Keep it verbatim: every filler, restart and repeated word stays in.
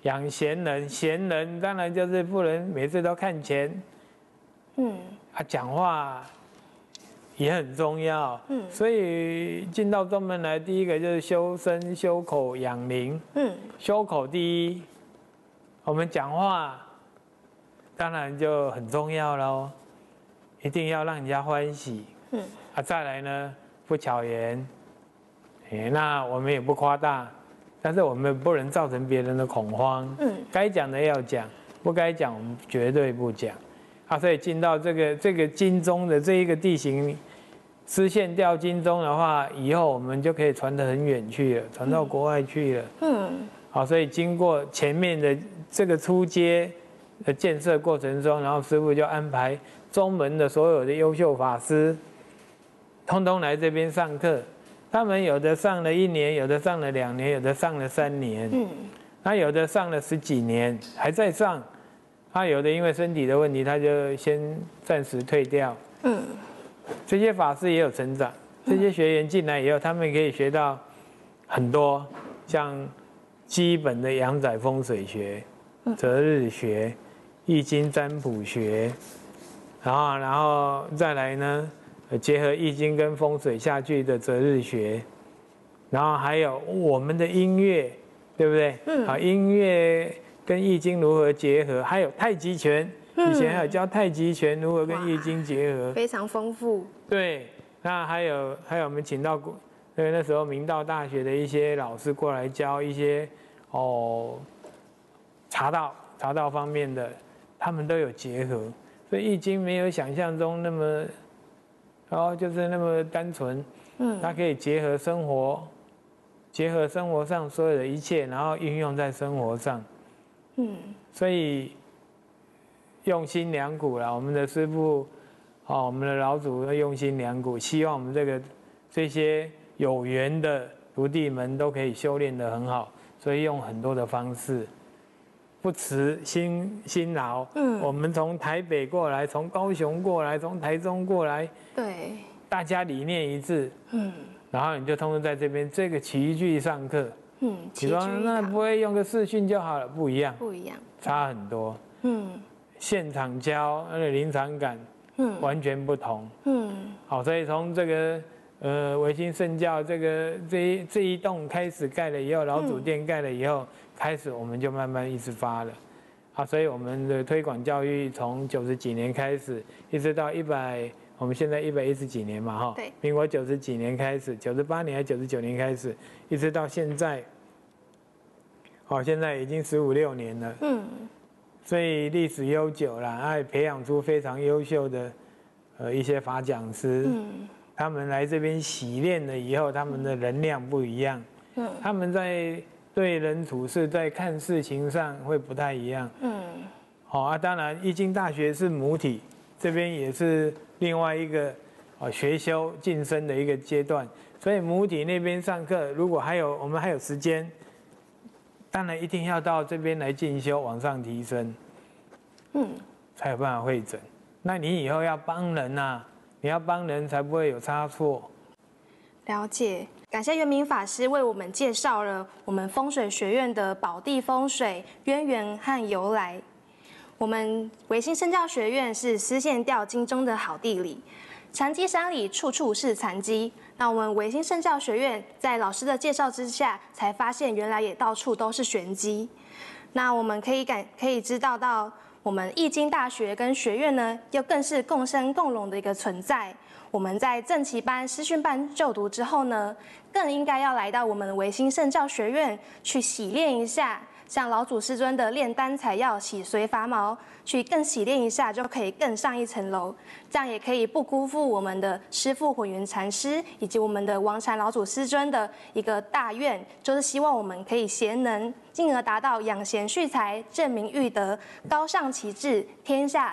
养贤人，贤人当然就是不能每次都看钱，嗯，啊，讲话也很重要，嗯，所以进到宗门来，第一个就是修身、修口、养灵，嗯，修口第一，我们讲话当然就很重要喽，一定要让人家欢喜，嗯，啊，再来呢，不巧言，哎，那我们也不夸大。但是我们不能造成别人的恐慌，嗯，该讲的要讲，不该讲我们绝对不讲，啊，所以进到这个这个经中的这一个地形，丝线掉经中的话，以后我们就可以传得很远去了，传到国外去了，嗯，好，所以经过前面的这个初阶的建设过程中，然后师父就安排宗门的所有的优秀法师，通通来这边上课。他们有的上了一年，有的上了两年，有的上了三年，嗯，那有的上了十几年还在上，他有的因为身体的问题，他就先暂时退掉，嗯，这些法师也有成长，这些学员进来以后，他们可以学到很多，像基本的阳宅风水学、择日学、易经占卜学，然后然后再来呢。结合易经跟风水下去的择日学，然后还有我们的音乐，对不对？嗯。啊，音乐跟易经如何结合？还有太极拳，以前还有教太极拳如何跟易经结合， 非常丰富。 对，那还有还有我们请到，因为那时候明道大学的一些老师过来教一些哦茶道茶道方面的，他们都有结合，所以易经没有想象中那么。然后就是那么单纯，嗯，它可以结合生活，结合生活上所有的一切，然后运用在生活上，嗯，所以用心良苦啦，我们的师父，哦，我们的老祖都用心良苦，希望我们这个这些有缘的徒弟们都可以修炼得很好，所以用很多的方式。不辞辛辛劳，嗯，我们从台北过来，从高雄过来，从台中过来， 对， 大家理念一致，嗯，然后你就通通在这边这个齐聚上课，嗯，你说那不会用个视讯就好了？不一样， 不一样， 差很多，嗯，现场教那个临场感，嗯，完全不同，嗯，好，所以从这个呃维新圣教这个这一这一栋开始盖了以后，老祖殿盖了以后。开始我们就慢慢一直发了，啊，所以我们的推广教育从九十几年开始，一直到一百，我们现在一百一十几年嘛，哈， 对， 民国九十几年开始，九十八年还九十九年开始，一直到现在，好，现在已经十五六年了，嗯，所以历史悠久了，还培养出非常优秀的呃一些法讲师，嗯，他们来这边洗练了以后，他们的能量不一样，嗯，他们在。对人处事，在看事情上会不太一样。嗯，好啊，当然，易经大学是母体，这边也是另外一个啊学修晋升的一个阶段。所以母体那边上课，如果还有我们还有时间，当然一定要到这边来进修，往上提升。嗯，才有办法会诊。那你以后要帮人呐、啊，你要帮人才不会有差错。 了解。感谢元明法师为我们介绍了我们风水学院的宝地风水渊源和由来。我们维新圣教学院是丝线吊经中的好地理，禅机山里处处是禅机。那我们维新圣教学院在老师的介绍之下，才发现原来也到处都是玄机。那我们可以感可以知道到，我们易经大学跟学院呢，又更是共生共荣的一个存在。我们在正期班、师训班就读之后呢，更应该要来到我们的维新圣教学院去洗练一下，像老祖师尊的炼丹采药、洗髓伐毛，去更洗练一下，就可以更上一层楼。这样也可以不辜负我们的师父混元禅师以及我们的王禅老祖师尊的一个大愿，就是希望我们可以贤能，进而达到养贤蓄财、正名育德、高尚其志、天下